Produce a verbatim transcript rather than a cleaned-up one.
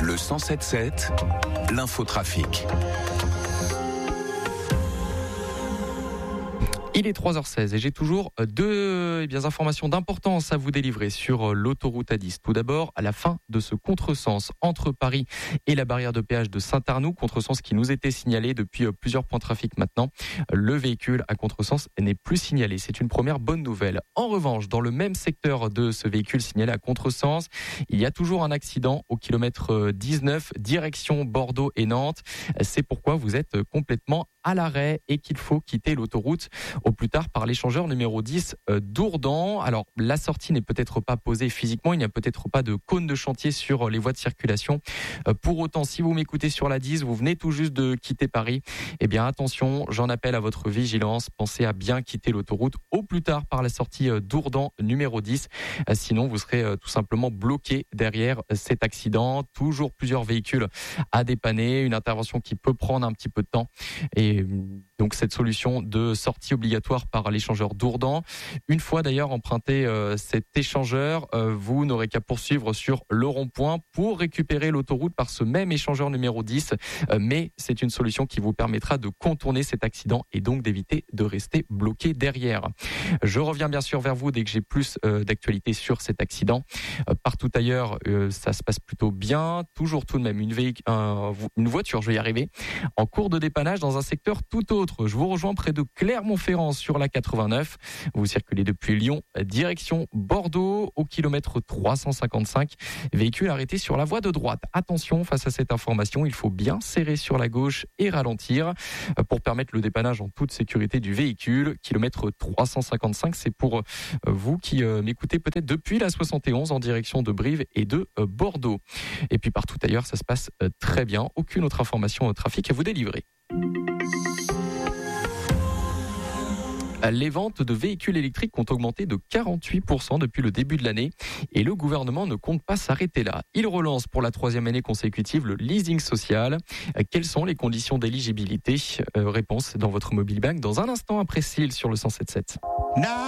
Le cent sept sept, l'infotrafic. Il est trois heures seize et j'ai toujours deux eh bien, informations d'importance à vous délivrer sur l'autoroute A dix. Tout d'abord, à la fin de ce contresens entre Paris et la barrière de péage de Saint-Arnoux, contresens qui nous était signalé depuis plusieurs points de trafic maintenant, le véhicule à contresens n'est plus signalé. C'est une première bonne nouvelle. En revanche, dans le même secteur de ce véhicule signalé à contresens, il y a toujours un accident au kilomètre dix-neuf, direction Bordeaux et Nantes. C'est pourquoi vous êtes complètement à l'arrêt et qu'il faut quitter l'autoroute au plus tard par l'échangeur numéro dix euh, d'Ourdan. Alors la sortie n'est peut-être pas posée physiquement, il n'y a peut-être pas de cône de chantier sur les voies de circulation. Euh, pour autant, si vous m'écoutez sur la dix, vous venez tout juste de quitter Paris, eh bien attention, j'en appelle à votre vigilance, pensez à bien quitter l'autoroute au plus tard par la sortie euh, d'Ourdan numéro dix, euh, sinon vous serez euh, tout simplement bloqué derrière cet accident. Toujours plusieurs véhicules à dépanner, une intervention qui peut prendre un petit peu de temps et donc cette solution de sortie obligatoire par l'échangeur d'Ourdan. Une fois d'ailleurs emprunté euh, cet échangeur, euh, vous n'aurez qu'à poursuivre sur le rond-point pour récupérer l'autoroute par ce même échangeur numéro dix. Euh, mais c'est une solution qui vous permettra de contourner cet accident et donc d'éviter de rester bloqué derrière. Je reviens bien sûr vers vous dès que j'ai plus euh, d'actualité sur cet accident. Euh, partout ailleurs, euh, ça se passe plutôt bien. Toujours tout de même une, véhic- un, une voiture, je vais y arriver, en cours de dépannage dans un secteur tout autre. Je vous rejoins près de Clermont-Ferrand sur la quatre-vingt-neuf. Vous circulez depuis Lyon, direction Bordeaux, au kilomètre trois cent cinquante-cinq. Véhicule arrêté sur la voie de droite. Attention, face à cette information, il faut bien serrer sur la gauche et ralentir pour permettre le dépannage en toute sécurité du véhicule. Kilomètre trois cent cinquante-cinq, c'est pour vous qui m'écoutez peut-être depuis la soixante et onze en direction de Brive et de Bordeaux. Et puis partout ailleurs, ça se passe très bien. Aucune autre information au trafic à vous délivrer. Les ventes de véhicules électriques ont augmenté de quarante-huit pour cent depuis le début de l'année et le gouvernement ne compte pas s'arrêter là. Il relance pour la troisième année consécutive le leasing social. Quelles sont les conditions d'éligibilité ? euh, Réponse dans votre mobile bank dans un instant après Céline sur le cent sept sept.